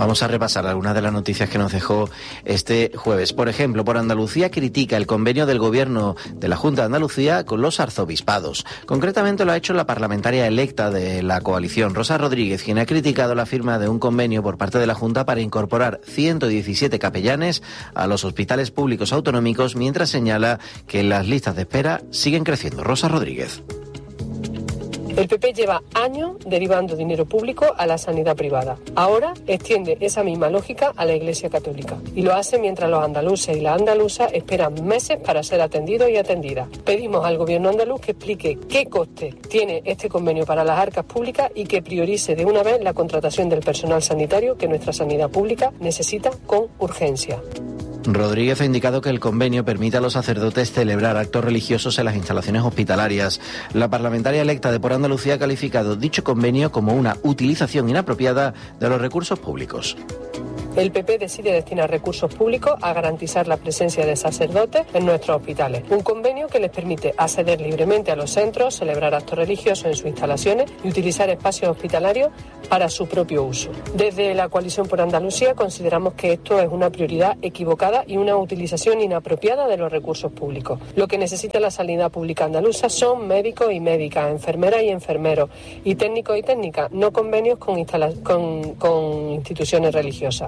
Vamos a repasar algunas de las noticias que nos dejó este jueves. Por ejemplo, por Andalucía critica el convenio del Gobierno de la Junta de Andalucía con los arzobispados. Concretamente lo ha hecho la parlamentaria electa de la coalición, Rosa Rodríguez, quien ha criticado la firma de un convenio por parte de la Junta para incorporar 117 capellanes a los hospitales públicos autonómicos, mientras señala que las listas de espera siguen creciendo. Rosa Rodríguez. El PP lleva años derivando dinero público a la sanidad privada. Ahora extiende esa misma lógica a la Iglesia Católica. Y lo hace mientras los andaluces y las andaluzas esperan meses para ser atendidos y atendidas. Pedimos al Gobierno andaluz que explique qué coste tiene este convenio para las arcas públicas y que priorice de una vez la contratación del personal sanitario que nuestra sanidad pública necesita con urgencia. Rodríguez ha indicado que el convenio permite a los sacerdotes celebrar actos religiosos en las instalaciones hospitalarias. La parlamentaria electa de Por Andalucía ha calificado dicho convenio como una utilización inapropiada de los recursos públicos. El PP decide destinar recursos públicos a garantizar la presencia de sacerdotes en nuestros hospitales. Un convenio que les permite acceder libremente a los centros, celebrar actos religiosos en sus instalaciones y utilizar espacios hospitalarios para su propio uso. Desde la Coalición por Andalucía consideramos que esto es una prioridad equivocada y una utilización inapropiada de los recursos públicos. Lo que necesita la sanidad pública andaluza son médicos y médicas, enfermeras y enfermeros, y técnicos y técnicas, no convenios con instituciones religiosas.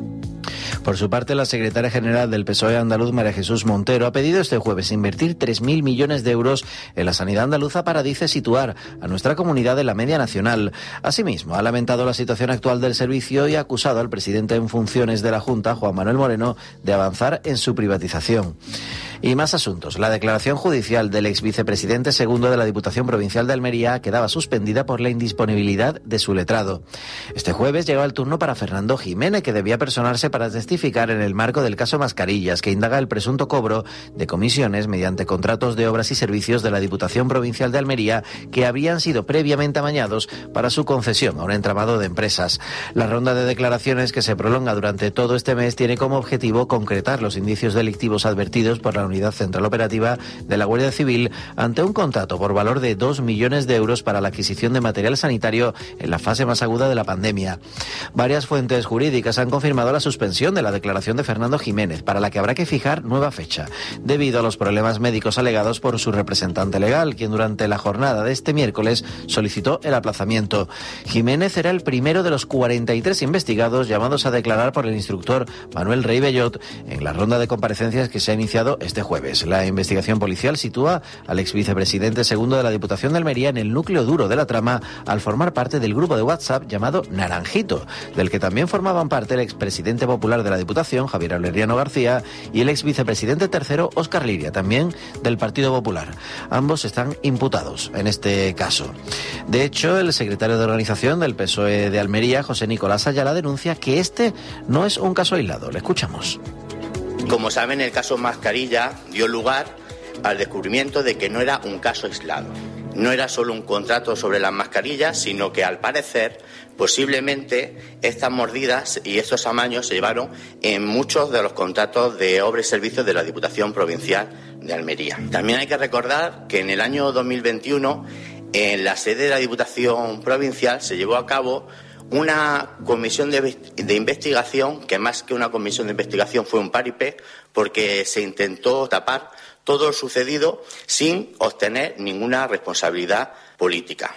Por su parte, la secretaria general del PSOE andaluz, María Jesús Montero, ha pedido este jueves invertir 3.000 millones de euros en la sanidad andaluza para, dice, situar a nuestra comunidad en la media nacional. Asimismo, ha lamentado la situación actual del servicio y ha acusado al presidente en funciones de la Junta, Juan Manuel Moreno, de avanzar en su privatización. Y más asuntos. La declaración judicial del ex vicepresidente segundo de la Diputación Provincial de Almería quedaba suspendida por la indisponibilidad de su letrado. Este jueves llegaba el turno para Fernando Jiménez, que debía personarse para testificar en el marco del caso Mascarillas, que indaga el presunto cobro de comisiones mediante contratos de obras y servicios de la Diputación Provincial de Almería que habían sido previamente amañados para su concesión a un entramado de empresas. La ronda de declaraciones, que se prolonga durante todo este mes, tiene como objetivo concretar los indicios delictivos advertidos por la Unidad Central Operativa de la Guardia Civil ante un contrato por valor de 2 millones de euros para la adquisición de material sanitario en la fase más aguda de la pandemia. Varias fuentes jurídicas han confirmado la suspensión de la declaración de Fernando Jiménez, para la que habrá que fijar nueva fecha, debido a los problemas médicos alegados por su representante legal, quien durante la jornada de este miércoles solicitó el aplazamiento. Jiménez era el primero de los 43 investigados llamados a declarar por el instructor Manuel Rey Bellot en la ronda de comparecencias que se ha iniciado este jueves. La investigación policial sitúa al ex vicepresidente segundo de la Diputación de Almería en el núcleo duro de la trama al formar parte del grupo de WhatsApp llamado Naranjito, del que también formaban parte el expresidente popular de la Diputación, Javier Aureliano García, y el ex vicepresidente tercero, Óscar Liria, también del Partido Popular. Ambos están imputados en este caso. De hecho, el secretario de organización del PSOE de Almería, José Nicolás Ayala, denuncia que este no es un caso aislado. Le escuchamos. Como saben, el caso Mascarilla dio lugar al descubrimiento de que no era un caso aislado. No era solo un contrato sobre las mascarillas, sino que, al parecer, posiblemente estas mordidas y estos amaños se llevaron en muchos de los contratos de obras y servicios de la Diputación Provincial de Almería. También hay que recordar que en el año 2021, en la sede de la Diputación Provincial, se llevó a cabo una comisión de investigación, que más que una comisión de investigación fue un paripé, porque se intentó tapar todo lo sucedido sin obtener ninguna responsabilidad política.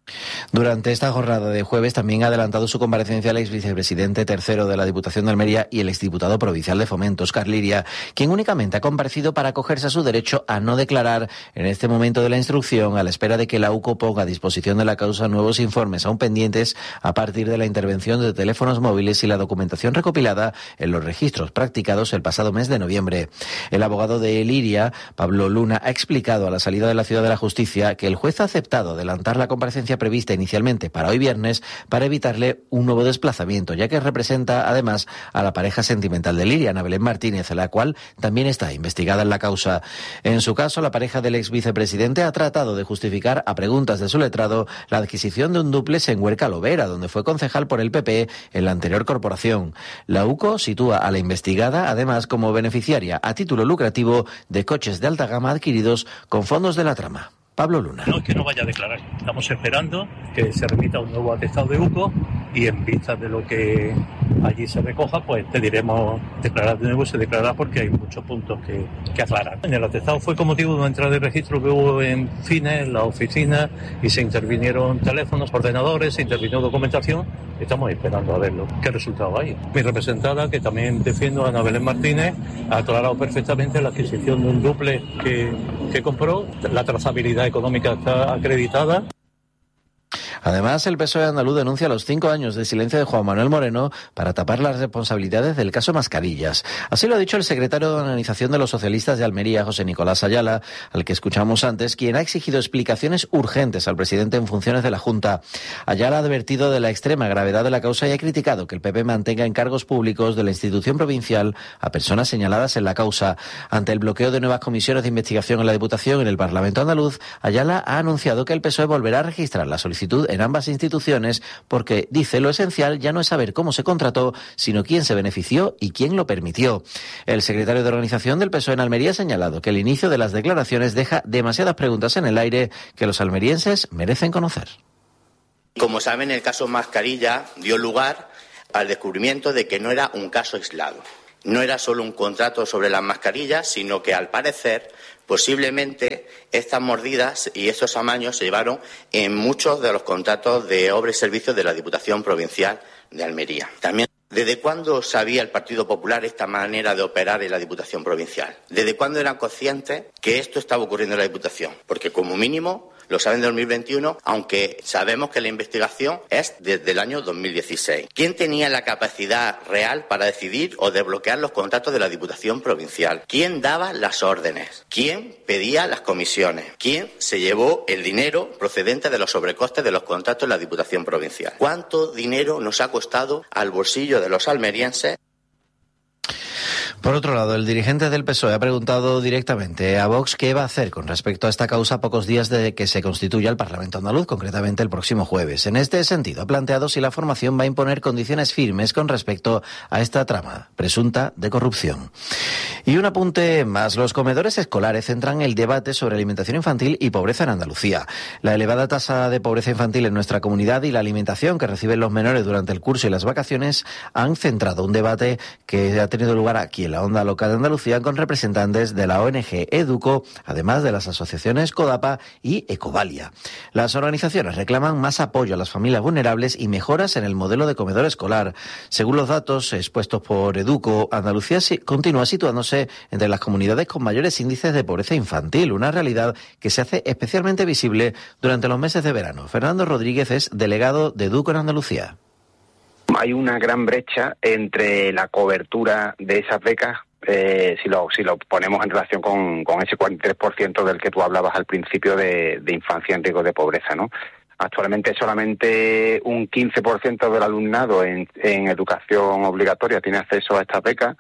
Durante esta jornada de jueves también ha adelantado su comparecencia el ex vicepresidente tercero de la Diputación de Almería y el exdiputado provincial de Fomento, Óscar Liria, quien únicamente ha comparecido para acogerse a su derecho a no declarar en este momento de la instrucción, a la espera de que la UCO ponga a disposición de la causa nuevos informes aún pendientes a partir de la intervención de teléfonos móviles y la documentación recopilada en los registros practicados el pasado mes de noviembre. El abogado de Liria, Pablo Luna, ha explicado a la salida de la Ciudad de la Justicia que el juez ha aceptado adelantar la comparecencia prevista inicialmente para hoy viernes para evitarle un nuevo desplazamiento, ya que representa además a la pareja sentimental de Liria, Ana Belén Martínez, la cual también está investigada en la causa. En su caso, la pareja del ex vicepresidente ha tratado de justificar a preguntas de su letrado la adquisición de un dúplex en Huerca Lovera, donde fue concejal por el PP en la anterior corporación. La UCO sitúa a la investigada además como beneficiaria a título lucrativo de coches de alta gama adquiridos con fondos de la trama. Pablo Luna. No es que no vaya a declarar. Estamos esperando que se remita un nuevo atestado de UCO y en vista de lo que allí se recoja, pues te diremos declarar de nuevo, se declarará porque hay muchos puntos que aclarar. En el atestado fue con motivo de una entrada de registro que hubo en Fines, en la oficina, y se intervinieron teléfonos, ordenadores, se intervinió documentación. Estamos esperando a ver qué resultado hay. Mi representada, que también defiendo, Ana Belén Martínez, ha aclarado perfectamente la adquisición de un duple que compró. La trazabilidad económica está acreditada. Además, el PSOE andaluz denuncia los 5 años de silencio de Juan Manuel Moreno para tapar las responsabilidades del caso Mascarillas. Así lo ha dicho el secretario de Organización de los Socialistas de Almería, José Nicolás Ayala, al que escuchamos antes, quien ha exigido explicaciones urgentes al presidente en funciones de la Junta. Ayala ha advertido de la extrema gravedad de la causa y ha criticado que el PP mantenga en cargos públicos de la institución provincial a personas señaladas en la causa. Ante el bloqueo de nuevas comisiones de investigación en la Diputación y en el Parlamento andaluz, Ayala ha anunciado que el PSOE volverá a registrar la solicitud en ambas instituciones porque, dice, lo esencial ya no es saber cómo se contrató, sino quién se benefició y quién lo permitió. El secretario de Organización del PSOE en Almería ha señalado que el inicio de las declaraciones deja demasiadas preguntas en el aire que los almerienses merecen conocer. Como saben, el caso Mascarilla dio lugar al descubrimiento de que no era un caso aislado. No era solo un contrato sobre las mascarillas, sino que, al parecer, posiblemente estas mordidas y estos amaños se llevaron en muchos de los contratos de obras y servicios de la Diputación Provincial de Almería. También, ¿desde cuándo sabía el Partido Popular esta manera de operar en la Diputación Provincial? ¿Desde cuándo eran conscientes que esto estaba ocurriendo en la Diputación? Porque, como mínimo, lo saben de 2021, aunque sabemos que la investigación es desde el año 2016. ¿Quién tenía la capacidad real para decidir o desbloquear los contratos de la Diputación Provincial? ¿Quién daba las órdenes? ¿Quién pedía las comisiones? ¿Quién se llevó el dinero procedente de los sobrecostes de los contratos de la Diputación Provincial? ¿Cuánto dinero nos ha costado al bolsillo de los almerienses? Por otro lado, el dirigente del PSOE ha preguntado directamente a Vox qué va a hacer con respecto a esta causa a pocos días de que se constituya el Parlamento andaluz, concretamente el próximo jueves. En este sentido, ha planteado si la formación va a imponer condiciones firmes con respecto a esta trama presunta de corrupción. Y un apunte más. Los comedores escolares centran el debate sobre alimentación infantil y pobreza en Andalucía. La elevada tasa de pobreza infantil en nuestra comunidad y la alimentación que reciben los menores durante el curso y las vacaciones han centrado un debate que ha tenido lugar aquí en la onda local de Andalucía con representantes de la ONG Educo, además de las asociaciones CODAPA y Ecovalia. Las organizaciones reclaman más apoyo a las familias vulnerables y mejoras en el modelo de comedor escolar. Según los datos expuestos por Educo, Andalucía continúa situándose entre las comunidades con mayores índices de pobreza infantil, una realidad que se hace especialmente visible durante los meses de verano. Fernando Rodríguez es delegado de Educo en Andalucía. Hay una gran brecha entre la cobertura de esas becas, si lo ponemos en relación con ese 43% del que tú hablabas al principio de infancia en riesgo de pobreza, ¿no? Actualmente solamente un 15% del alumnado en educación obligatoria tiene acceso a estas becas.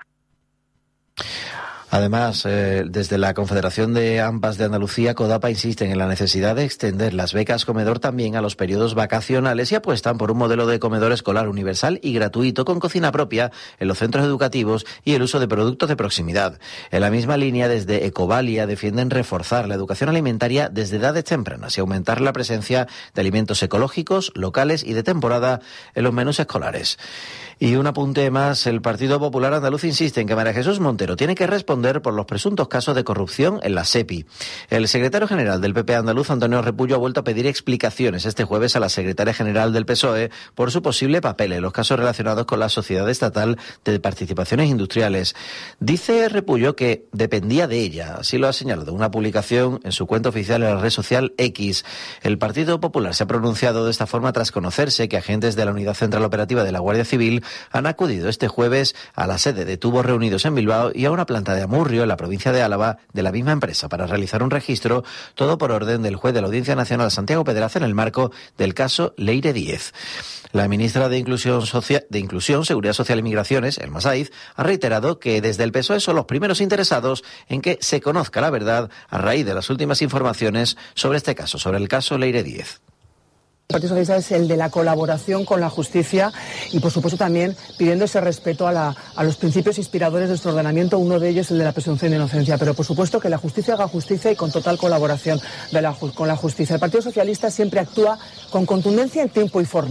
Además, desde la Confederación de AMPAs de Andalucía, CODAPA, insisten en la necesidad de extender las becas comedor también a los periodos vacacionales y apuestan por un modelo de comedor escolar universal y gratuito con cocina propia en los centros educativos y el uso de productos de proximidad. En la misma línea, desde Ecovalia defienden reforzar la educación alimentaria desde edades tempranas y aumentar la presencia de alimentos ecológicos, locales y de temporada en los menús escolares. Y un apunte más, el Partido Popular andaluz insiste en que María Jesús Montero tiene que responder por los presuntos casos de corrupción en la SEPI. El secretario general del PP andaluz, Antonio Repullo, ha vuelto a pedir explicaciones este jueves a la secretaria general del PSOE por su posible papel en los casos relacionados con la Sociedad Estatal de Participaciones Industriales. Dice Repullo que dependía de ella, así lo ha señalado una publicación en su cuenta oficial en la red social X. El Partido Popular se ha pronunciado de esta forma tras conocerse que agentes de la Unidad Central Operativa de la Guardia Civil han acudido este jueves a la sede de Tubos Reunidos en Bilbao y a una planta de Amurrio, en la provincia de Álava, de la misma empresa, para realizar un registro, todo por orden del juez de la Audiencia Nacional Santiago Pedraza en el marco del caso Leire 10. La ministra de Inclusión, Seguridad Social y Migraciones, Elma Saiz, ha reiterado que desde el PSOE son los primeros interesados en que se conozca la verdad a raíz de las últimas informaciones sobre este caso, sobre el caso Leire 10. El Partido Socialista es el de la colaboración con la justicia y, por supuesto, también pidiendo ese respeto a los principios inspiradores de nuestro ordenamiento, uno de ellos el de la presunción de inocencia. Pero, por supuesto, que la justicia haga justicia y con total colaboración con la justicia. El Partido Socialista siempre actúa con contundencia en tiempo y forma.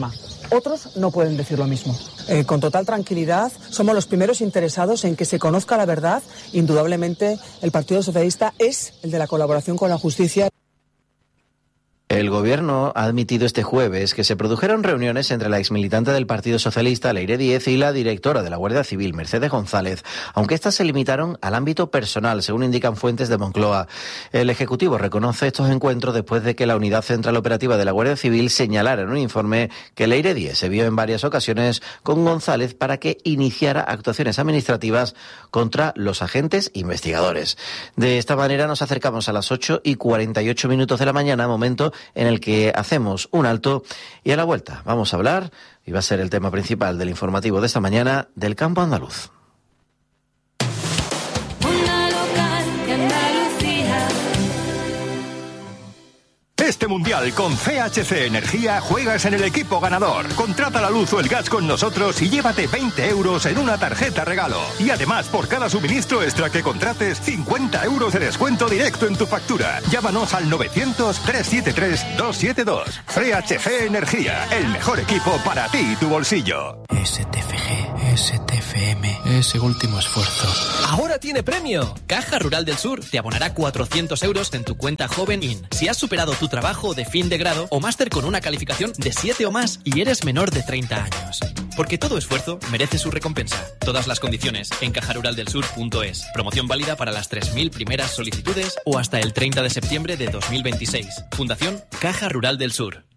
Otros no pueden decir lo mismo. Con total tranquilidad, somos los primeros interesados en que se conozca la verdad. Indudablemente, el Partido Socialista es el de la colaboración con la justicia. El Gobierno ha admitido este jueves que se produjeron reuniones entre la exmilitante del Partido Socialista, Leire Díez, y la directora de la Guardia Civil, Mercedes González, aunque éstas se limitaron al ámbito personal, según indican fuentes de Moncloa. El Ejecutivo reconoce estos encuentros después de que la Unidad Central Operativa de la Guardia Civil señalara en un informe que Leire Díez se vio en varias ocasiones con González para que iniciara actuaciones administrativas contra los agentes investigadores. De esta manera nos acercamos a las 8:48 de la mañana, momento en el que hacemos un alto, y a la vuelta vamos a hablar, y va a ser el tema principal del informativo de esta mañana, del campo andaluz. Este mundial con CHC Energía juegas en el equipo ganador. Contrata la luz o el gas con nosotros y llévate 20 euros en una tarjeta regalo. Y además, por cada suministro extra que contrates, 50 euros de descuento directo en tu factura. Llámanos al 900-373-272. CHC Energía, el mejor equipo para ti y tu bolsillo. STFG, STFM, ese último esfuerzo. ¡Ahora tiene premio! Caja Rural del Sur te abonará 400 euros en tu cuenta Joven In. Si has superado tu trabajo de fin de grado o máster con una calificación de 7 o más y eres menor de 30 años. Porque todo esfuerzo merece su recompensa. Todas las condiciones en cajaruraldelsur.es. Promoción válida para las 3.000 primeras solicitudes o hasta el 30 de septiembre de 2026. Fundación Caja Rural del Sur.